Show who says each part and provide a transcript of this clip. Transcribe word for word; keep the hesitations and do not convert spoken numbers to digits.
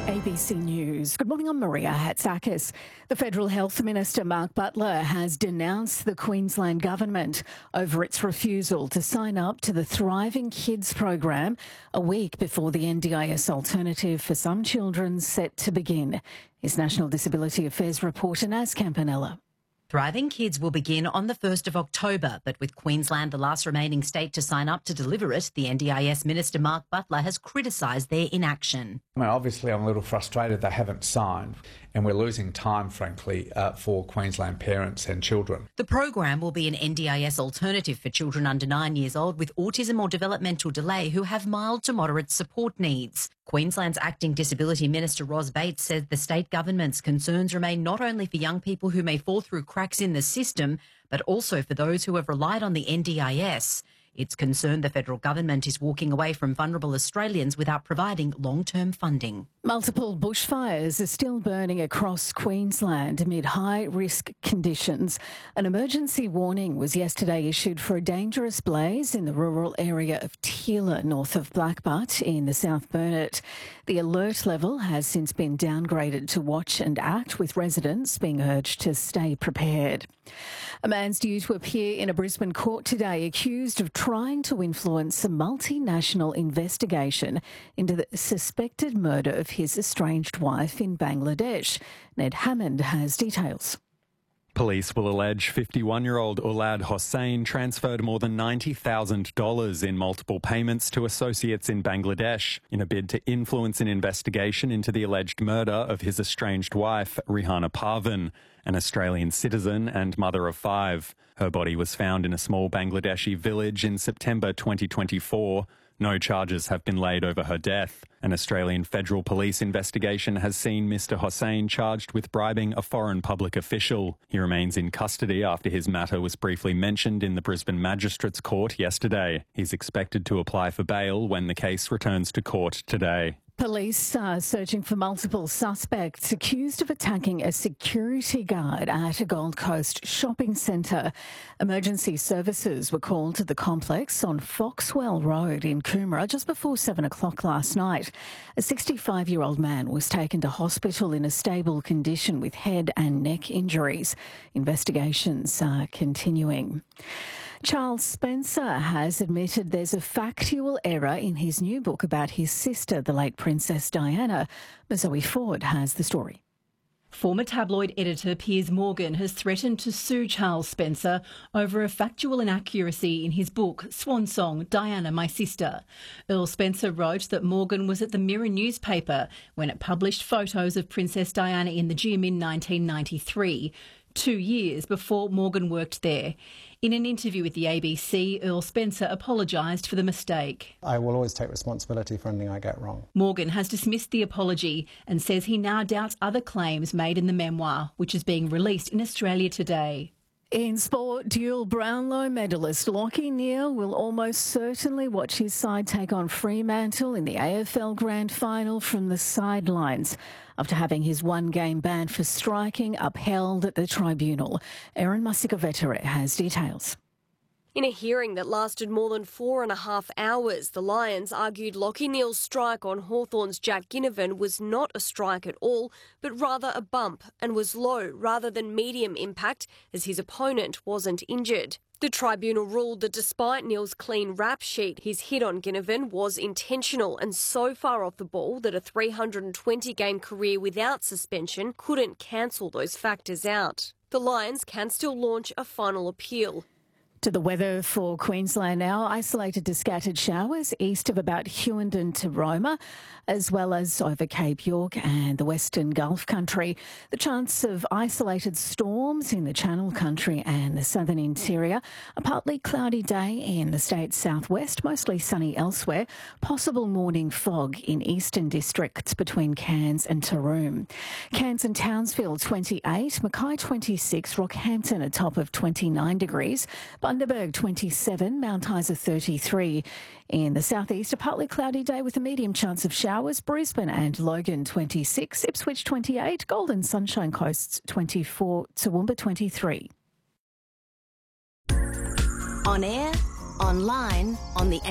Speaker 1: A B C News. Good morning, I'm Maria Hatzakis. The Federal Health Minister, Mark Butler, has denounced the Queensland Government over its refusal to sign up to the Thriving Kids program a week before the N D I S alternative for some children set to begin. His National Disability Affairs reporter, Naz Campanella.
Speaker 2: Thriving Kids will begin on the first of October, but with Queensland the last remaining state to sign up to deliver it, the N D I S Minister Mark Butler has criticised their inaction.
Speaker 3: I mean, obviously I'm a little frustrated they haven't signed, and we're losing time, frankly, uh, for Queensland parents and children.
Speaker 2: The program will be an N D I S alternative for children under nine years old with autism or developmental delay who have mild to moderate support needs. Queensland's Acting Disability Minister Ros Bates says the state government's concerns remain not only for young people who may fall through cracks in the system, but also for those who have relied on the N D I S. It's concerned the federal government is walking away from vulnerable Australians without providing long-term funding.
Speaker 1: Multiple bushfires are still burning across Queensland amid high-risk conditions. An emergency warning was yesterday issued for a dangerous blaze in the rural area of Teela, north of Blackbutt in the South Burnett. The alert level has since been downgraded to watch and act, with residents being urged to stay prepared. A man's due to appear in a Brisbane court today accused of trying to influence a multinational investigation into the suspected murder of his estranged wife in Bangladesh. Ned Hammond has details.
Speaker 4: Police will allege fifty-one-year-old Ulad Hossain transferred more than ninety thousand dollars in multiple payments to associates in Bangladesh in a bid to influence an investigation into the alleged murder of his estranged wife, Rihana Parvin, an Australian citizen and mother of five. Her body was found in a small Bangladeshi village in September twenty twenty-four. No charges have been laid over her death. An Australian Federal Police investigation has seen Mister Hossain charged with bribing a foreign public official. He remains in custody after his matter was briefly mentioned in the Brisbane Magistrates Court yesterday. He's expected to apply for bail when the case returns to court today.
Speaker 1: Police are searching for multiple suspects accused of attacking a security guard at a Gold Coast shopping centre. Emergency services were called to the complex on Foxwell Road in Coomera just before seven o'clock last night. A sixty-five-year-old man was taken to hospital in a stable condition with head and neck injuries. Investigations are continuing. Charles Spencer has admitted there's a factual error in his new book about his sister, the late Princess Diana. Zoe Ford has the story.
Speaker 5: Former tabloid editor Piers Morgan has threatened to sue Charles Spencer over a factual inaccuracy in his book, Swan Song, Diana, My Sister. Earl Spencer wrote that Morgan was at the Mirror newspaper when it published photos of Princess Diana in the gym in nineteen ninety-three. Two years before Morgan worked there. In an interview with the A B C, Earl Spencer apologised for the mistake.
Speaker 6: I will always take responsibility for anything I get wrong.
Speaker 5: Morgan has dismissed the apology and says he now doubts other claims made in the memoir, which is being released in Australia today.
Speaker 1: In sport, dual Brownlow medalist Lachie Neale will almost certainly watch his side take on Fremantle in the A F L Grand Final from the sidelines after having his one-game ban for striking upheld at the tribunal. Erin Musikovetere has details.
Speaker 7: In a hearing that lasted more than four and a half hours, the Lions argued Lachie Neale's strike on Hawthorn's Jack Ginnivan was not a strike at all, but rather a bump, and was low rather than medium impact, as his opponent wasn't injured. The tribunal ruled that despite Neale's clean rap sheet, his hit on Ginnivan was intentional and so far off the ball that a three hundred twenty game career without suspension couldn't cancel those factors out. The Lions can still launch a final appeal.
Speaker 1: To the weather for Queensland now, isolated to scattered showers east of about Hughenden to Roma, as well as over Cape York and the Western Gulf Country. The chance of isolated storms in the Channel Country and the southern interior. A partly cloudy day in the state's southwest, mostly sunny elsewhere. Possible morning fog in eastern districts between Cairns and Taroom. Cairns and Townsville twenty-eight, Mackay twenty-six, Rockhampton a top of twenty-nine degrees. Bundaberg twenty-seven, Mount Isa thirty-three. In the southeast, a partly cloudy day with a medium chance of showers. Brisbane and Logan twenty-six, Ipswich twenty-eight, Golden Sunshine Coast twenty-four, Toowoomba twenty-three.
Speaker 8: On air, online, on the